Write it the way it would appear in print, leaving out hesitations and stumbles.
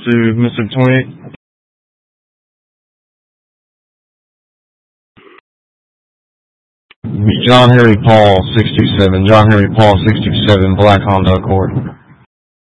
to Mississippi 28. John Harry Paul 627. John Harry Paul 627. Black Honda Accord.